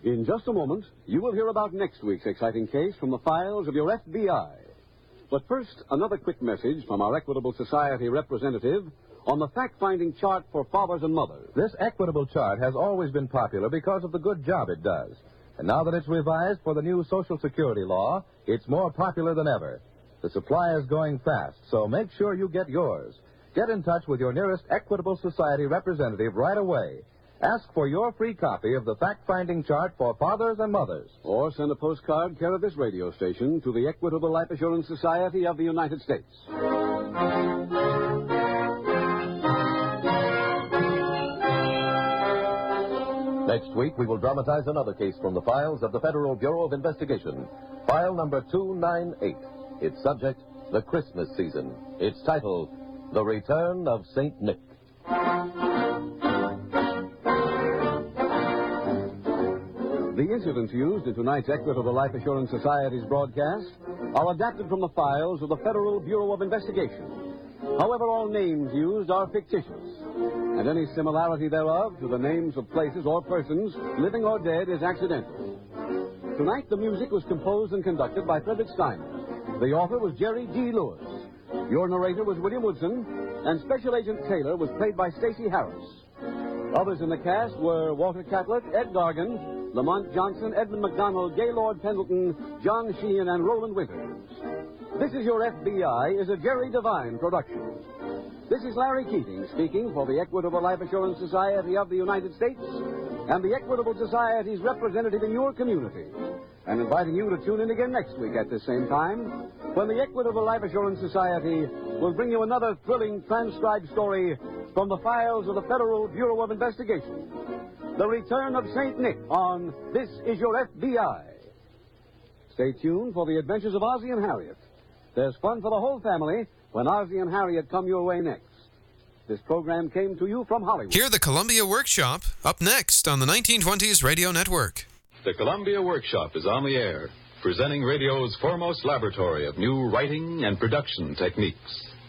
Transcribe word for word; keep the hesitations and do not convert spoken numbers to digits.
In just a moment, you will hear about next week's exciting case from the files of your F B I. But first, another quick message from our Equitable Society representative on the fact-finding chart for fathers and mothers. This Equitable chart has always been popular because of the good job it does. And now that it's revised for the new Social Security law, it's more popular than ever. The supply is going fast, so make sure you get yours. Get in touch with your nearest Equitable Society representative right away. Ask for your free copy of the fact-finding chart for fathers and mothers. Or send a postcard care of this radio station to the Equitable Life Assurance Society of the United States. Next week, we will dramatize another case from the files of the Federal Bureau of Investigation. File number two nine eight. Its subject, the Christmas season. Its title, The Return of Saint Nick. The incidents used in tonight's Equitable Life Assurance Society's broadcast are adapted from the files of the Federal Bureau of Investigation. However, all names used are fictitious, and any similarity thereof to the names of places or persons, living or dead, is accidental. Tonight, the music was composed and conducted by Frederick Steiner. The author was Jerry D. Lewis. Your narrator was William Woodson, and Special Agent Taylor was played by Stacey Harris. Others in the cast were Walter Catlett, Ed Gargan, Lamont Johnson, Edmund McDonald, Gaylord Pendleton, John Sheehan, and Roland Winters. This Is Your F B I is a Jerry Devine production. This is Larry Keating speaking for the Equitable Life Assurance Society of the United States and the Equitable Society's representative in your community, and inviting you to tune in again next week at this same time when the Equitable Life Assurance Society will bring you another thrilling transcribed story from the files of the Federal Bureau of Investigation. The Return of Saint Nick on This Is Your F B I. Stay tuned for the adventures of Ozzie and Harriet. There's fun for the whole family when Ozzie and Harriet come your way next. This program came to you from Hollywood. Hear the Columbia Workshop up next on the nineteen twenties Radio Network. The Columbia Workshop is on the air, presenting radio's foremost laboratory of new writing and production techniques.